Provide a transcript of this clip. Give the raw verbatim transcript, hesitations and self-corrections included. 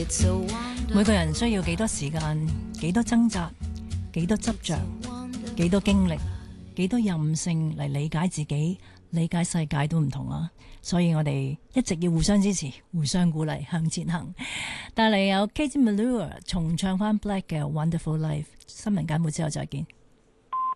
每個人需要幾多時間，幾多掙扎，幾多執着，幾多經歷，幾多任性嚟理解自己，理解世界都唔同啊！所以我哋一直要互相支持，互相鼓勵向前行。帶嚟有 Katie Melua 重唱翻 Black 嘅 Wonderful Life。新聞簡報之後再見。